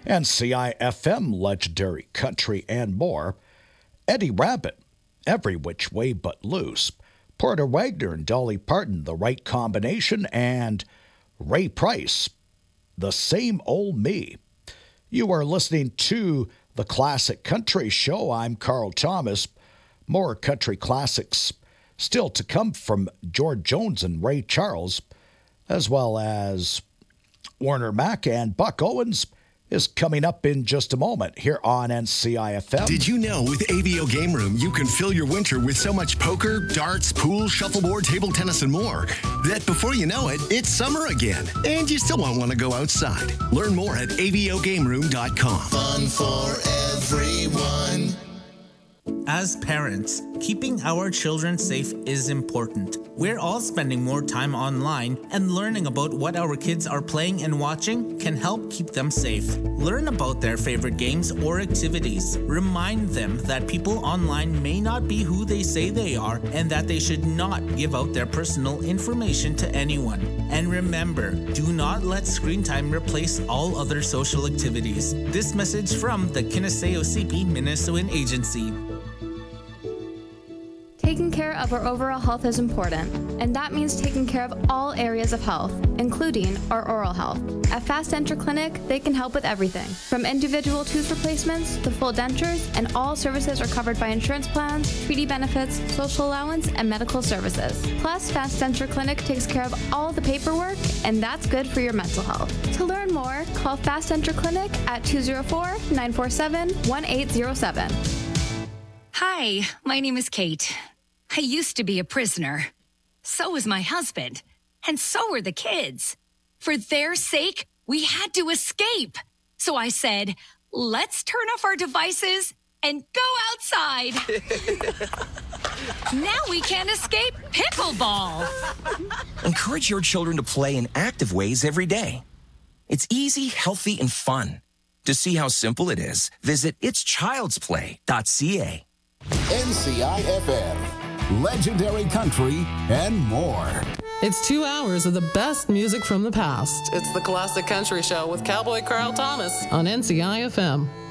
NCI-FM, Legendary Country, and more. Eddie Rabbit, Every Which Way But Loose. Porter Wagner and Dolly Parton, The Right Combination, and Ray Price, The Same Old Me. You are listening to The Classic Country Show. I'm Carl Thomas. More country classics still to come from George Jones and Ray Charles, as well as Warner Mac and Buck Owens is coming up in just a moment here on NCI-FM. Did you know with AVO Game Room, you can fill your winter with so much poker, darts, pool, shuffleboard, table tennis, and more that before you know it, it's summer again, and you still won't want to go outside. Learn more at avogameroom.com. Fun for everyone. As parents, keeping our children safe is important. We're all spending more time online, and learning about what our kids are playing and watching can help keep them safe. Learn about their favorite games or activities. Remind them that people online may not be who they say they are, and that they should not give out their personal information to anyone. And remember, do not let screen time replace all other social activities. This message from the Kinesiosipi Minnesotan Agency. Taking care of our overall health is important, and that means taking care of all areas of health, including our oral health. At Fast Denture Clinic, they can help with everything, from individual tooth replacements to full dentures, and all services are covered by insurance plans, treaty benefits, social allowance, and medical services. Plus, Fast Denture Clinic takes care of all the paperwork, and that's good for your mental health. To learn more, call Fast Denture Clinic at 204-947-1807. Hi, my name is Kate. I used to be a prisoner. So was my husband. And so were the kids. For their sake, we had to escape. So I said, let's turn off our devices and go outside. Now we can escape pickleball. Encourage your children to play in active ways every day. It's easy, healthy, and fun. To see how simple it is, visit itschildsplay.ca. NCI-FM, Legendary Country, and more. It's 2 hours of the best music from the past. It's the Classic Country Show with Cowboy Carl Thomas on NCI-FM.